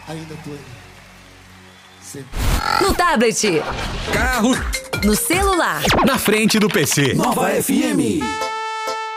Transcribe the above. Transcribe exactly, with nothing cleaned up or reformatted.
Ainda tô aí. Sempre. No tablet, Carro, no celular, na frente do P C. Nova F M.